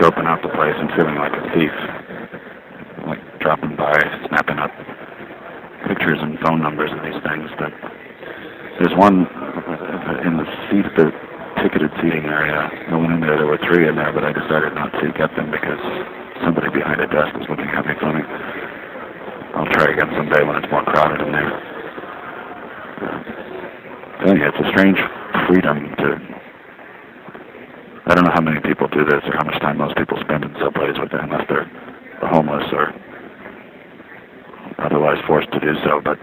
scoping out the place and feeling like a thief, like dropping by, snapping up pictures and phone numbers of these things. But there's one in the ticketed seating area. I went in there were 3 in there, but I decided not to get them because somebody behind a desk was looking at me funny. I'll try again someday when it's more crowded in there. It's a strange freedom to... I don't know how many people do this or how much time most people spend in subways with it, unless they're homeless or otherwise forced to do so, but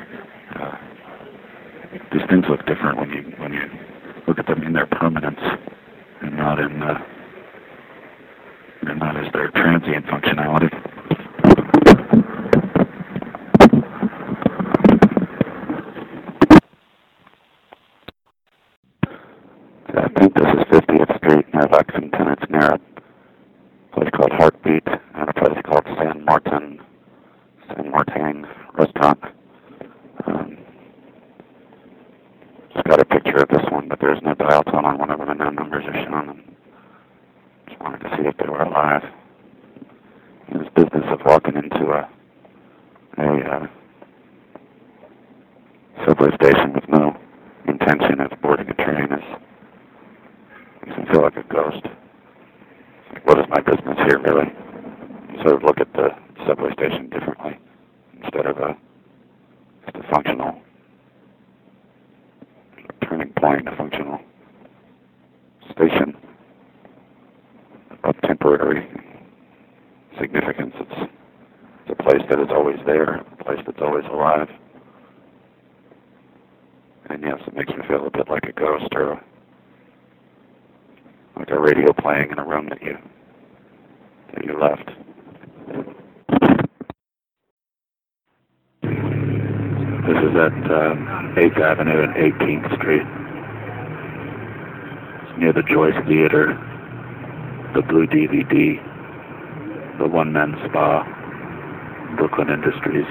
these things look different when you look at them in their permanence and not as their transient functionality. I think this is 50th Street near Lexington. It's near a place called Heartbeat and a place called San Martin Restaurant. Just got a picture of this one, but there's no dial tone on one of them and no numbers are shown. And just wanted to see if they were alive. In this business of walking into a subway station with no intention of boarding a train makes me feel like a ghost. Like, what is my business here, really? Sort of look at the subway station differently instead of just a functional turning point, a functional station of temporary significance. It's a place that is always there, a place that's always alive. And yes, it makes me feel a bit like a ghost or like a radio playing in a room that you left. This is at 8th Avenue and 18th Street. It's near the Joyce Theater, the Blue DVD, the One Man Spa, Brooklyn Industries.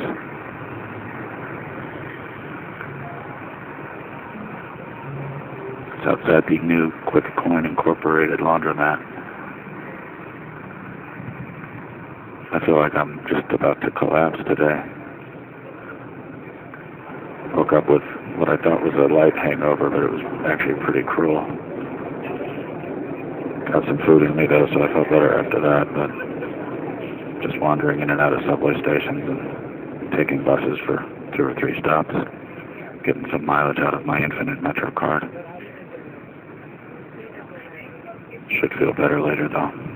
It's outside the new Quick Coin Incorporated laundromat. I feel like I'm just about to collapse today. Woke up with what I thought was a light hangover, but it was actually pretty cruel. Got some food in me though, so I felt better after that, but just wandering in and out of subway stations and taking buses for 2 or 3 stops, getting some mileage out of my infinite Metro card. Should feel better later though.